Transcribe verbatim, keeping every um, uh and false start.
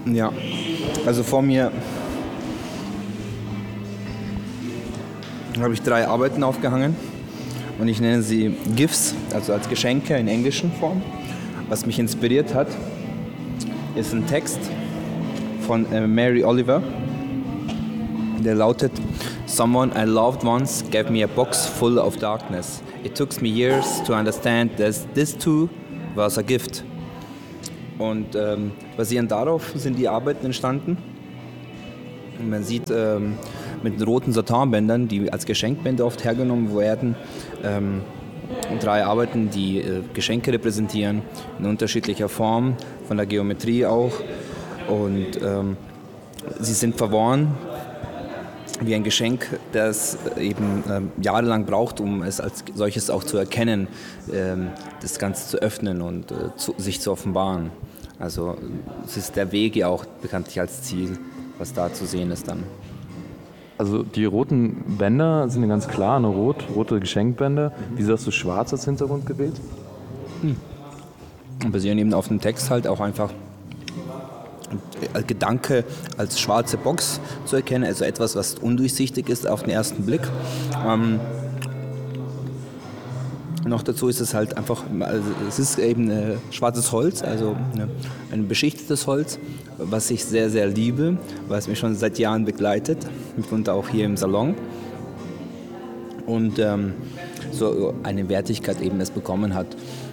Ja, also vor mir habe ich drei Arbeiten aufgehangen und ich nenne sie Gifts, also als Geschenke in englischen Form. Was mich inspiriert hat, ist ein Text von äh, Mary Oliver, der lautet: Someone I loved once gave me a box full of darkness. It took me years to understand that this too was a gift. Und ähm, basierend darauf sind die Arbeiten entstanden. Und man sieht ähm, mit den roten Satinbändern, die als Geschenkbänder oft hergenommen werden, ähm, drei Arbeiten, die äh, Geschenke repräsentieren, in unterschiedlicher Form, von der Geometrie auch. Und ähm, sie sind verworren wie ein Geschenk, das eben ähm, jahrelang braucht, um es als solches auch zu erkennen, ähm, das Ganze zu öffnen und äh, zu, sich zu offenbaren. Also es ist der Weg ja auch bekanntlich als Ziel, was da zu sehen ist dann. Also die roten Bänder sind ja ganz klar, eine rot, rote Geschenkbänder. Mhm. Wieso hast du schwarz als Hintergrund gewählt? Hm. Und basieren eben auf dem Text halt auch einfach Gedanke als schwarze Box zu erkennen, also etwas, was undurchsichtig ist auf den ersten Blick. Ähm, noch dazu ist es halt einfach, also es ist eben äh, schwarzes Holz, also ne, ein beschichtetes Holz, was ich sehr, sehr liebe, weil es mich schon seit Jahren begleitet, mitunter auch hier im Salon. Und ähm, so eine Wertigkeit eben es bekommen hat.